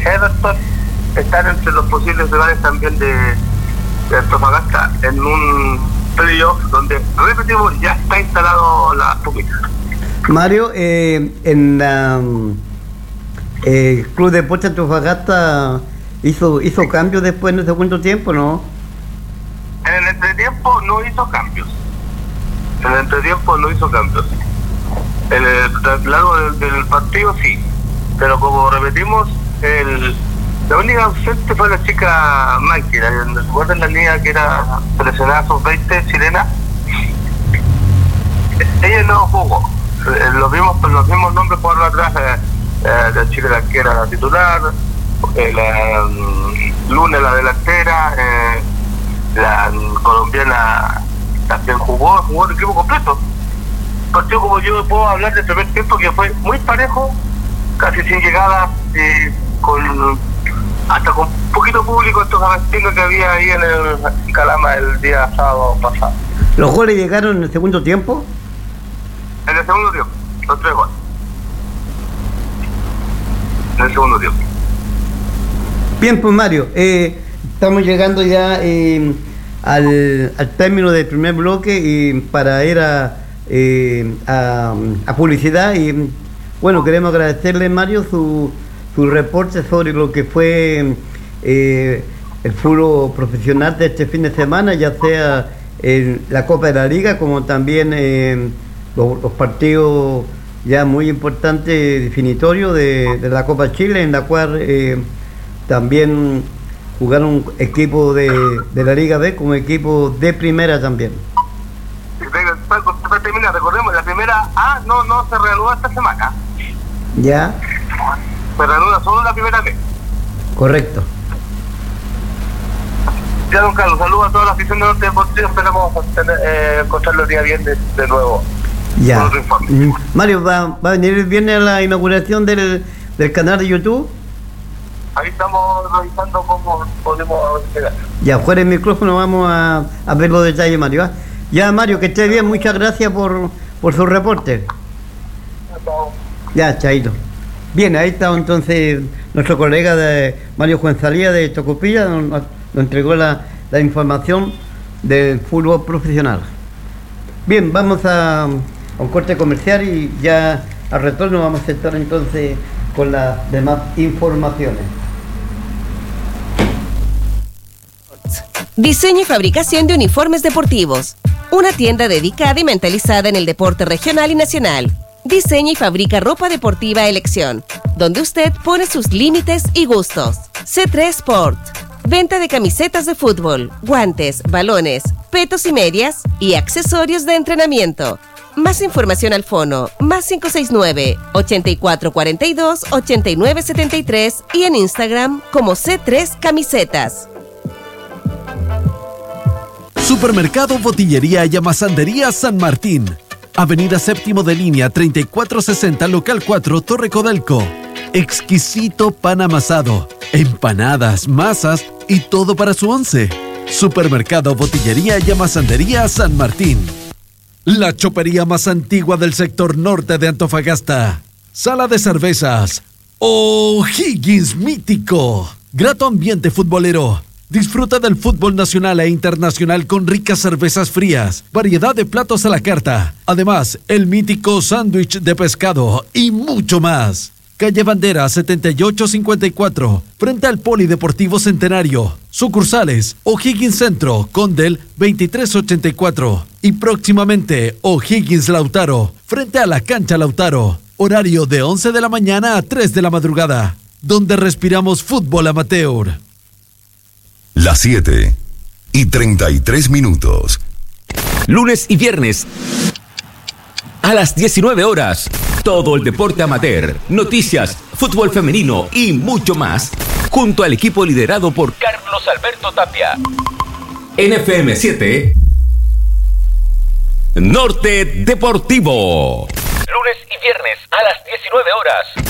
Everton están entre los posibles rivales también de Antofagasta en un playoff donde, repetimos, ya está instalado la pública. Mario, en la Club Deportes Antofagasta hizo cambios después en el segundo tiempo, ¿no? En el entretiempo no hizo cambios. En el traslado del partido sí, pero como repetimos, la única ausente fue la chica Mikey, ¿recuerdan la niña que era seleccionada sub-20 chilena? Ella no jugó. Los mismos nombres por atrás, la chica que era la titular, la Luna la delantera, la colombiana también jugó el equipo completo. Partido, como yo puedo hablar del primer tiempo, que fue muy parejo, casi sin llegadas, hasta con poquito público estos agastines que había ahí en el Calama el día sábado pasado. ¿Los goles llegaron en el segundo tiempo? En el segundo tiempo, los 3 goles. En el segundo tiempo. Bien, pues Mario, estamos llegando ya al término del primer bloque y para ir a publicidad. Y bueno, queremos agradecerle, Mario, su reporte sobre lo que fue el fútbol profesional de este fin de semana, ya sea en la Copa de la Liga como también los partidos ya muy importantes definitorios de la Copa Chile, en la cual también jugaron equipos de la Liga B como equipos de primera también. Para terminar, recordemos, la primera A no se reanuda esta semana. ¿Ya? Se reanuda solo la primera B. Correcto. Ya, don Carlos, saludos a toda la afición de Norte Deportivo. Esperamos encontrarlo el día viernes de nuevo. Ya. Mario, ¿va a venir el viernes a la inauguración del canal de YouTube? Ahí estamos revisando cómo podemos llegar. Ya, fuera del micrófono vamos a ver los detalles, Mario. Ya, Mario, que esté bien, muchas gracias por su reporte. Ya, chaito. Bien, ahí está entonces nuestro colega de Mario Fuenzalía de Tocopilla, nos entregó la información del fútbol profesional. Bien, vamos a un corte comercial y ya al retorno vamos a estar entonces con las demás informaciones. Diseño y fabricación de uniformes deportivos. Una tienda dedicada y mentalizada en el deporte regional y nacional. Diseña y fabrica ropa deportiva a elección, donde usted pone sus límites y gustos. C3 Sport. Venta de camisetas de fútbol, guantes, balones, petos y medias y accesorios de entrenamiento. Más información al fono, +569 8442 8973 y en Instagram como C3 Camisetas. Supermercado Botillería y Amasandería San Martín. Avenida Séptimo de Línea 3460, local 4, Torre Codelco. Exquisito pan amasado, empanadas, masas y todo para su once. Supermercado Botillería y Amasandería San Martín. La chopería más antigua del sector norte de Antofagasta. Sala de cervezas O'Higgins Mítico. Grato ambiente futbolero. Disfruta del fútbol nacional e internacional con ricas cervezas frías, variedad de platos a la carta. Además, el mítico sándwich de pescado y mucho más. Calle Bandera 7854, frente al Polideportivo Centenario. Sucursales: O'Higgins Centro, Condel 2384. Y próximamente O'Higgins Lautaro, frente a la cancha Lautaro. Horario de 11 de la mañana a 3 de la madrugada, donde respiramos fútbol amateur. Las 7:33. Lunes y viernes a las 19 horas. Todo el deporte amateur, noticias, fútbol femenino y mucho más, junto al equipo liderado por Carlos Alberto Tapia. En FM 7 Norte Deportivo. Lunes y viernes a las 19 horas.